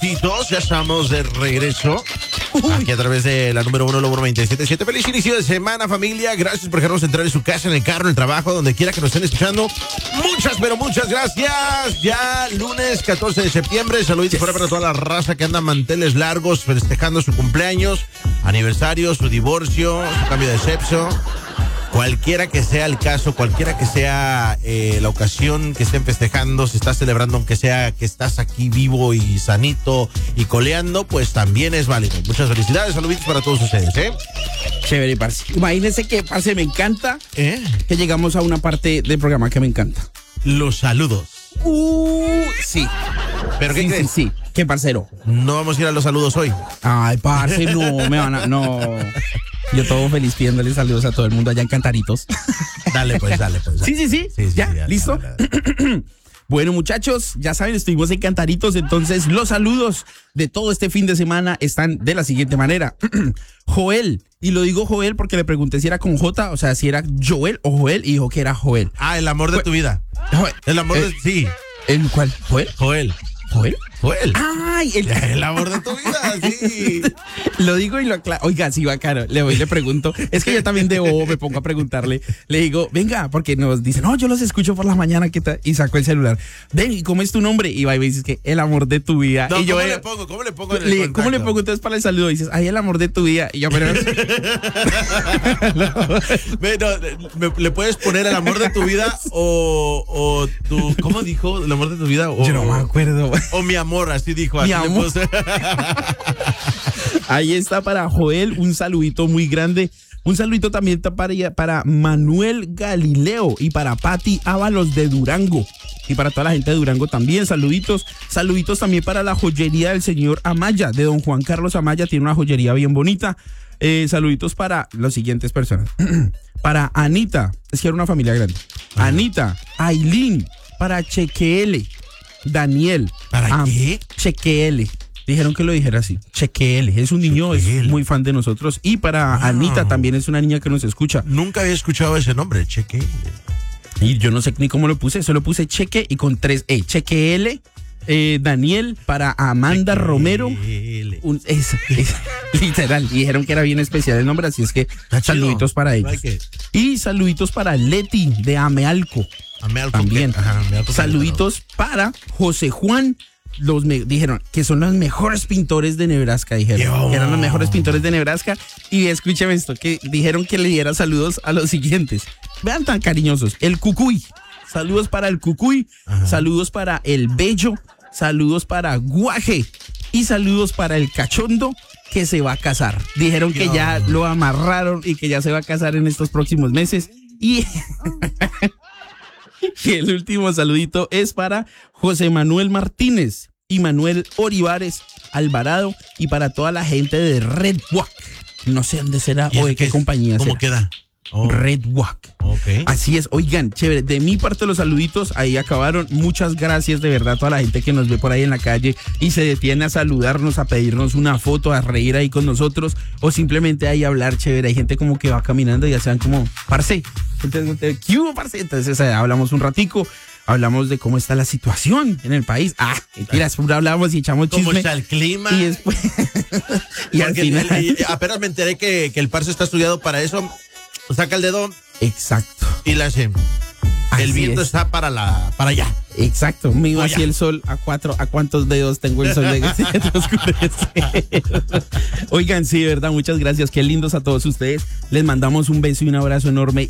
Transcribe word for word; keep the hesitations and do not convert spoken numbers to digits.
minutitos, ya estamos de regreso. Uy. Aquí a través de la número uno, Lobo noventa y siete punto siete. Feliz inicio de semana, familia. Gracias por dejarnos entrar en su casa, en el carro, en el trabajo, donde quiera que nos estén escuchando. Muchas, pero muchas gracias. Ya lunes catorce de septiembre. Saluditos yes. para toda la raza que anda manteles largos festejando su cumpleaños, aniversario, su divorcio, su cambio de sexo. Cualquiera que sea el caso, cualquiera que sea eh, la ocasión que estén festejando, si estás celebrando, aunque sea que estás aquí vivo y sanito y coleando, pues también es válido. Muchas felicidades, saluditos para todos ustedes, ¿eh? Chévere, parce. Imagínense que, parce, me encanta ¿Eh? que llegamos a una parte del programa que me encanta. Los saludos. Uh, sí. ¿Pero qué sí, crees? Sí, sí. ¿Qué, parcero? No vamos a ir a los saludos hoy. Ay, parce, no, me van a... No... Yo todo feliz pidiéndole saludos a todo el mundo allá en Cantaritos. Dale, pues, dale, pues. Dale. Sí, sí, sí. sí, sí ¿Ya? Sí, dale, ¿Listo? Dale, dale. Bueno, muchachos, ya saben, estuvimos en Cantaritos, entonces los saludos de todo este fin de semana están de la siguiente manera. Joel, y lo digo Joel porque le pregunté si era con J, o sea, si era Joel o Joel, y dijo que era Joel. Ah, el amor de tu vida. Joel. El amor eh, de... Sí. ¿El cuál? ¿Joel? Joel. ¿Joel? Joel. Ay, el, el amor de tu vida, sí. Lo digo y lo aclaro. Oiga, sí, bacano. Le voy y le pregunto. Es que yo también de bobo me pongo a preguntarle. Le digo, venga, porque nos dicen, no, yo los escucho por la mañana, ¿qué tal? Y saco el celular. Ven, ¿y cómo es tu nombre? Y va y me dices que el amor de tu vida. No, y yo, ¿cómo eh, le pongo? ¿Cómo le pongo? En le, el ¿Cómo le pongo entonces para el saludo? Y dices, ay, el amor de tu vida. Y yo, pero... no. Bueno, ¿me, ¿le puedes poner el amor de tu vida o, o tu... ¿Cómo dijo? ¿El amor de tu vida? O, yo no me acuerdo. O mi amor, así dijo. Mi así amor. Ahí está para Joel, un saludito muy grande. Un saludito también para, para Manuel Galileo y para Pati Ábalos de Durango. Y para toda la gente de Durango también, saluditos. Saluditos también para la joyería del señor Amaya, de don Juan Carlos Amaya. Tiene una joyería bien bonita. Eh, saluditos para las siguientes personas. Para Anita, es que era una familia grande. Ajá. Anita, Ailín, para Chequele, Daniel. ¿Para um, qué? Chequele. Dijeron que lo dijera así. Chequele. Es un niño, Chequele. Es muy fan de nosotros. Y para wow. Anita también es una niña que nos escucha. Nunca había escuchado ese nombre, Chequele. Y yo no sé ni cómo lo puse. Solo puse Cheque y con tres E. Chequele. Eh, Daniel, para Amanda Chequele. Romero. Un, es, es, literal. Dijeron que era bien especial el nombre, así es que saluditos para ellos. Like y saluditos para Leti de Amealco. Amealco también. Que, ajá, Amealco saluditos que, para José Juan. Los me, dijeron que son los mejores pintores de Nebraska, dijeron Yo. que eran los mejores pintores de Nebraska. Y escúchame esto, que dijeron que le diera saludos a los siguientes. Vean tan cariñosos. El Cucuy, saludos para el Cucuy. Ajá. Saludos para el Bello, saludos para Guaje y saludos para el Cachondo, que se va a casar. Dijeron Yo. que ya lo amarraron y que ya se va a casar en estos próximos meses. Y... Y el último saludito es para José Manuel Martínez y Manuel Olivares Alvarado y para toda la gente de Red Walk. No sé dónde será o de qué compañía ¿Cómo será. queda? Oh. Red Walk. Okay. Así es, oigan, chévere. De mi parte los saluditos, ahí acabaron. Muchas gracias de verdad a toda la gente que nos ve por ahí en la calle y se detiene a saludarnos, a pedirnos una foto, a reír ahí con nosotros o simplemente ahí a hablar chévere. Hay gente como que va caminando y ya sean como, parce, entonces, ¿qué hubo, parce? Entonces eh, hablamos un ratico. Hablamos de cómo está la situación en el país. Ah, mentiras, hablamos y echamos chisme. ¿Cómo está el clima? Y después... y al final... el, y apenas me enteré que, que el parce está estudiado para eso. Saca el dedo. Exacto. Y la hace. El viento es. está para la para allá. Exacto. Me iba así el sol a cuatro. ¿A cuántos dedos tengo el sol de Oigan, sí, de verdad, muchas gracias. Qué lindos a todos ustedes. Les mandamos un beso y un abrazo enorme.